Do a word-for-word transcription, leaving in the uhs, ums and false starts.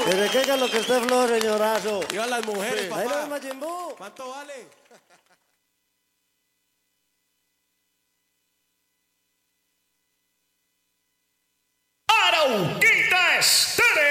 ¿De qué que lo que esté flor, señorazo? Yo a las mujeres, Sí. papá. Ahí no es Majin Buu. ¿Cuánto vale? Arauquita Estéreo.